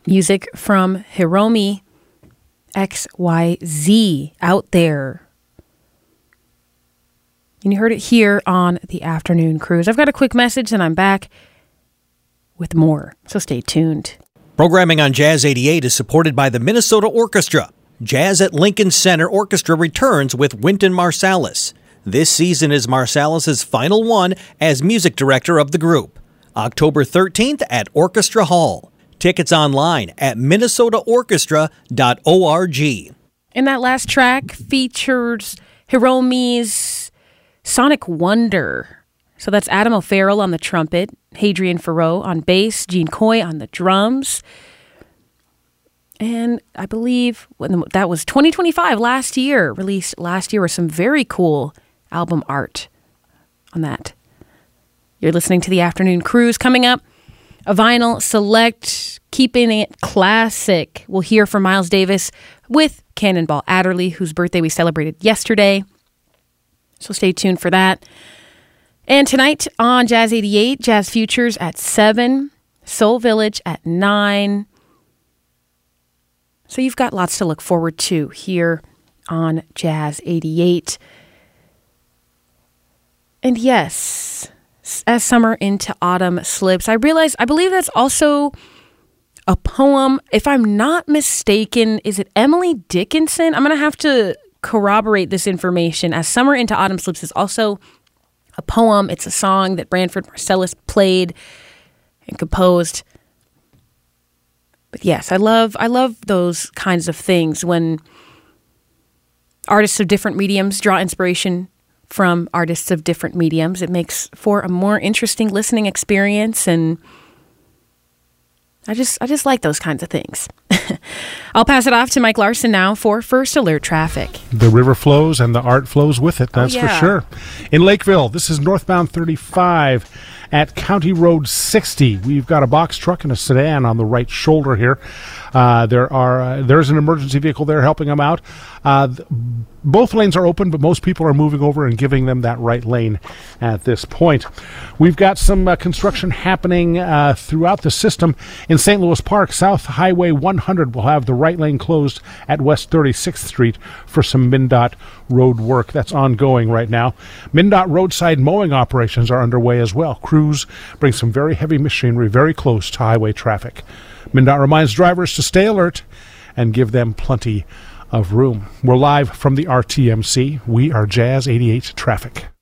Music from Hiromi XYZ Out There. And you heard it here on the Afternoon Cruise. I've got a quick message and I'm back with more, so stay tuned. Programming on Jazz 88 is supported by the Minnesota Orchestra. Jazz at Lincoln Center Orchestra returns with Wynton Marsalis. This season is Marsalis' final one as music director of the group. October 13th at Orchestra Hall. Tickets online at minnesotaorchestra.org. And that last track features Hiromi's Sonic Wonder. So that's Adam O'Farrell on the trumpet, Hadrian Farrow on bass, Gene Coy on the drums. And I believe that was 2025, released last year with some very cool album art on that. You're listening to the Afternoon Cruise. Coming up, a vinyl select, keeping it classic. We'll hear from Miles Davis with Cannonball Adderley, whose birthday we celebrated yesterday. So stay tuned for that. And tonight on Jazz 88, Jazz Futures at 7, Soul Village at 9. So you've got lots to look forward to here on Jazz 88. And yes, as summer into autumn slips, I believe that's also a poem. If I'm not mistaken, is it Emily Dickinson? I'm going to have to corroborate this information. As summer into autumn slips is also a poem. It's a song that Branford Marsalis played and composed. But yes, I love those kinds of things when artists of different mediums draw inspiration from artists of different mediums. It makes for a more interesting listening experience, and I just like those kinds of things. I'll pass it off to Mike Larson now for First Alert Traffic. The river flows and the art flows with it, that's for sure. In Lakeville, this is northbound 35 at County Road 60. We've got a box truck and a sedan on the right shoulder here. There's an emergency vehicle there helping them out. Both lanes are open, but most people are moving over and giving them that right lane at this point. We've got some construction happening throughout the system. In St. Louis Park, South Highway 100 will have the right lane closed at West 36th Street for some MnDOT road work that's ongoing right now. MnDOT roadside mowing operations are underway as well. Crews bring some very heavy machinery very close to highway traffic. MnDOT reminds drivers to stay alert and give them plenty of room. We're live from the RTMC. We are Jazz 88 Traffic.